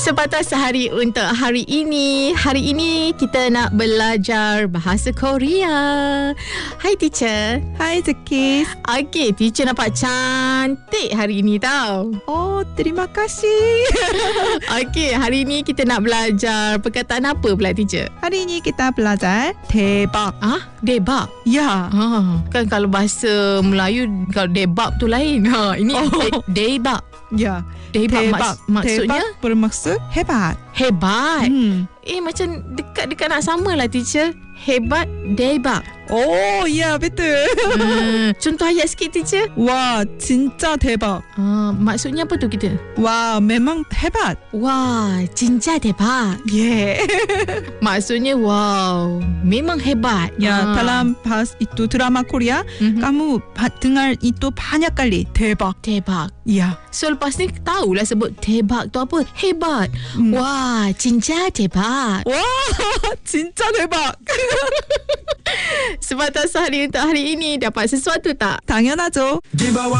Sepatah sehari untuk hari ini. Hari ini kita nak belajar bahasa Korea. Hai teacher. Hai Zekis. Okey, teacher nampak cantik hari ini tau. Oh, terima kasih. Okey, hari ini kita nak belajar perkataan apa pula teacher? Hari ini kita belajar 대박. Debak. Ya. Kan kalau bahasa Melayu kalau debak tu lain. Ini debak. Ya. Debak maksudnya 대박 bermaksud hebat. hebat. Macam dekat-dekat nak sama lah teacher. Hebat, debak. Oh, ya betul. Contoh ayat sikit teacher. Wah, 진짜 대박. Maksudnya apa tu kita? Wah, memang hebat. Wah, 진짜 대박. Yeah. Maksudnya wow, memang hebat. Ya, dalam bahasa itu drama Korea, kamu dengar itu banyak kali 대박. Debak. Ya. So lepas ni tahulah sebut debak tu apa? Hebat. Wah, 진짜 대박. Wah, 진짜 대박. Sepatah sehari untuk hari ini dapat sesuatu tak? 당연하죠. Di bawah